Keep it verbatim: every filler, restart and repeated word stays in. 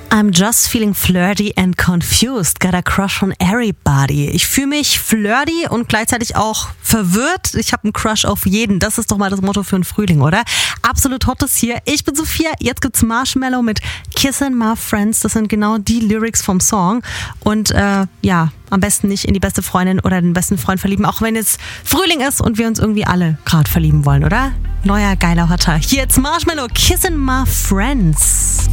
I'm just feeling flirty and confused. Got a crush on everybody. Ich fühle mich flirty und gleichzeitig auch verwirrt. Ich habe einen Crush auf jeden. Das ist doch mal das Motto für den Frühling, oder? Absolut Hottes hier. Ich bin Sophia. Jetzt gibt's Marshmello mit Kissin' My Friends. Das sind genau die Lyrics vom Song. Und äh, ja, am besten nicht in die beste Freundin oder den besten Freund verlieben, auch wenn es Frühling ist und wir uns irgendwie alle gerade verlieben wollen, oder? Neuer, geiler Hotter. Hier jetzt Marshmello, Kissin' My Friends.